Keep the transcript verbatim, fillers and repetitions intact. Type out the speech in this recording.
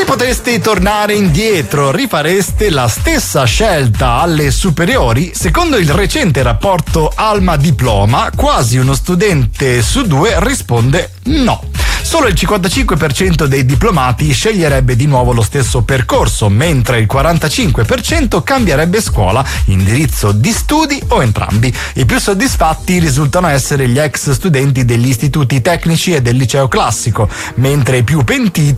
potreste tornare indietro, rifareste la stessa scelta alle superiori? Secondo il recente rapporto Alma Diploma, quasi uno studente su due risponde no. Solo il cinquantacinque per cento dei diplomati sceglierebbe di nuovo lo stesso percorso, mentre il quarantacinque per cento cambierebbe scuola, indirizzo di studi o entrambi. I più soddisfatti risultano essere gli ex studenti degli istituti tecnici e del liceo classico, mentre i più pentiti